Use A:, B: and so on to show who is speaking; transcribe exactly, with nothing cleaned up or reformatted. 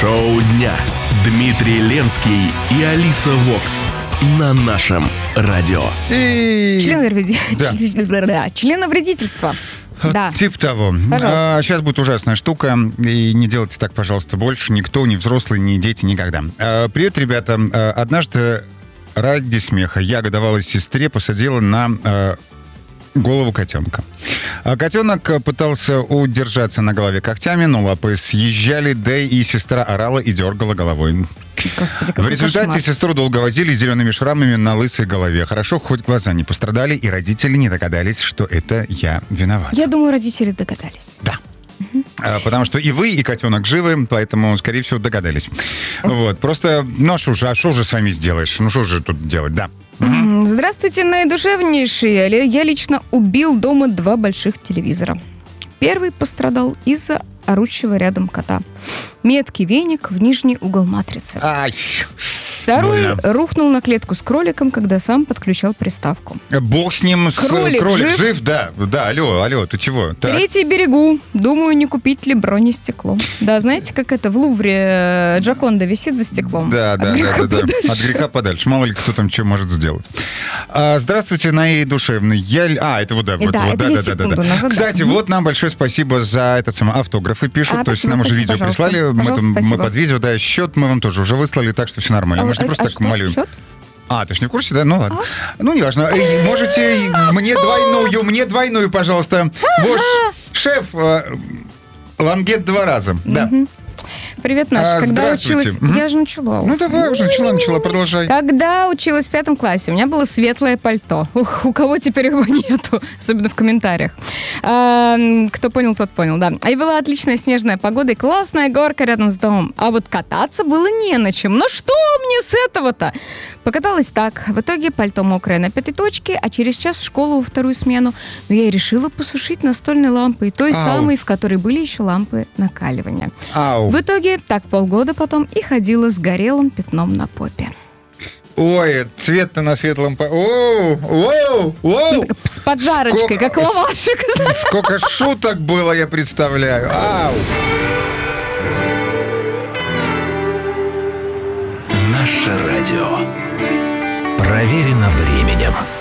A: Шоу дня. Дмитрий Ленский и Алиса Вокс на нашем радио.
B: И...
C: Членовредительство. Да. Членовредительство. Да.
B: Типа того. А, сейчас будет ужасная штука. И не делайте так, пожалуйста, больше. Никто, ни взрослый, ни дети, никогда. А, привет, ребята. А, однажды ради смеха я годовалой сестре посадила на а, голову котенка. А котенок пытался удержаться на голове когтями, но лапы съезжали, да и сестра орала и дергала головой.
C: Господи,
B: в результате
C: кошмар.
B: Сестру долго возили зелеными шрамами на лысой голове. Хорошо, хоть глаза не пострадали, и родители не догадались, что это я виноват.
C: Я думаю, родители догадались.
B: Да. А, потому что и вы, и котенок живы, поэтому, скорее всего, догадались. Вот. Просто, ну, а что же, а что же с вами сделаешь? Ну, что же тут делать, да?
C: Угу. Здравствуйте, наидушевнейшие. Я лично убил дома два больших телевизора. Первый пострадал из-за орущего рядом кота. Меткий веник в нижний угол матрицы.
B: Ай!
C: Второй
B: Больно.
C: рухнул на клетку с кроликом, когда сам подключал приставку.
B: Бог с ним. С...
C: Кролик
B: Кролик
C: жив?
B: жив? Да, да, алло, алло, ты чего? Так.
C: Третий берегу. Думаю, не купить ли бронестекло. Да, знаете, как это в Лувре Джоконда висит за стеклом?
B: Да, да, да, да, да. От греха подальше. Мало ли кто там что может сделать. А, здравствуйте, наидушевный. Я... А, это вот, да, вот,
C: да,
B: вот,
C: это
B: да,
C: я
B: да, да, да,
C: секунду
B: да.
C: назад,
B: Кстати,
C: да.
B: вот нам большое спасибо за этот самый автографы пишут.
C: А,
B: То есть
C: спасибо,
B: нам уже
C: спасибо,
B: видео
C: пожалуйста.
B: прислали, мы,
C: Пожалуйста,
B: там, мы
C: спасибо.
B: под видео, да, счет мы вам тоже уже выслали, так что все нормально.
C: А,
B: Мы же не
C: а-
B: просто
C: а
B: так
C: что?
B: молю.
C: Счет?
B: А, ты ж не в курсе, да? Ну ладно. Ну, неважно. Эй, можете мне двойную, мне двойную, пожалуйста. Ваш шеф, э, лангет два раза. Да.
C: Привет, Наша.
B: А,
C: Когда
B: здравствуйте.
C: училась...
B: Мгм.
C: Я же начала.
B: Ну, давай уже, начала, начала, продолжай.
C: Когда училась в пятом классе, у меня было светлое пальто. Ух, у кого теперь его нету? Особенно в комментариях. А, кто понял, тот понял, да. И была отличная снежная погода и классная горка рядом с домом. А вот кататься было не на чем. Ну что мне с этого-то? Покаталась так. В итоге пальто мокрое на пятой точке, а через час в школу во вторую смену. Но я и решила посушить настольной лампой. Той
B: Ау.
C: самой, в которой были еще лампы накаливания.
B: Ау.
C: В итоге так полгода потом и ходила с горелым пятном на попе.
B: Ой, цвет-то на светлом... по- Оу, оу, оу.
C: С поджарочкой,
B: Сколько-
C: как лавашек.
B: Сколько шуток было, я представляю. Ау.
A: Наше радио. Проверено временем.